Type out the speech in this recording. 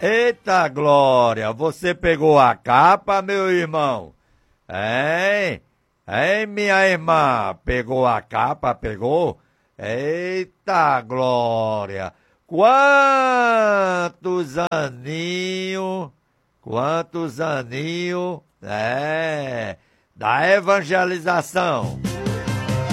Eita glória, você pegou a capa, meu irmão? Hein? Hein, minha irmã? Pegou a capa, pegou? Eita glória! Quantos aninhos? Quantos aninhos? Da evangelização.